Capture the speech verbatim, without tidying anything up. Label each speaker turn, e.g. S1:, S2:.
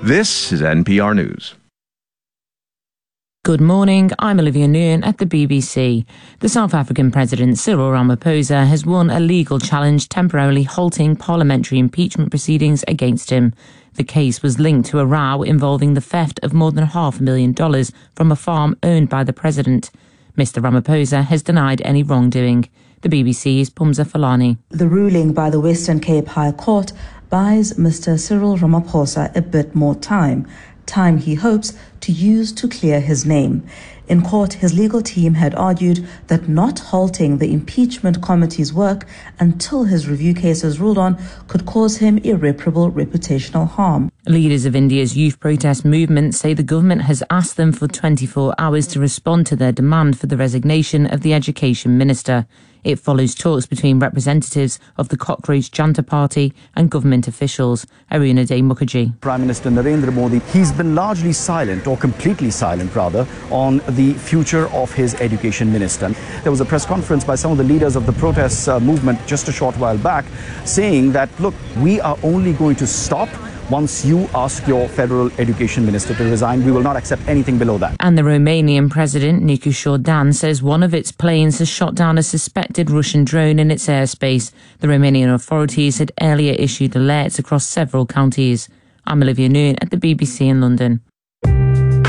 S1: This is N P R News.
S2: Good morning, I'm Olivia Nguyen at the B B C. The South African President Cyril Ramaphosa has won a legal challenge temporarily halting parliamentary impeachment proceedings against him. The case was linked to a row involving the theft of more than half a million dollars from a farm owned by the president. Mister Ramaphosa has denied any wrongdoing. The B B C's Pumza Falani.
S3: The ruling by the Western Cape High Court buys Mister Cyril Ramaphosa a bit more time, time he hopes to use to clear his name. In court, his legal team had argued that not halting the impeachment committee's work until his review case is ruled on could cause him irreparable reputational harm.
S2: Leaders of India's youth protest movement say the government has asked them for twenty-four hours to respond to their demand for the resignation of the education minister. It follows talks between representatives of the Cockroach Janta Party and government officials. Arunadhay Mukherjee.
S4: Prime Minister Narendra Modi, he's been largely silent, or completely silent rather, on the future of his education minister. There was a press conference by some of the leaders of the protest uh, movement just a short while back saying that, look, we are only going to stop once you ask your federal education minister to resign. We will not accept anything below that.
S2: And the Romanian president, Nicu Șordan, says one of its planes has shot down a suspected Russian drone in its airspace. The Romanian authorities had earlier issued alerts across several counties. I'm Olivia Nguyen at the B B C in London.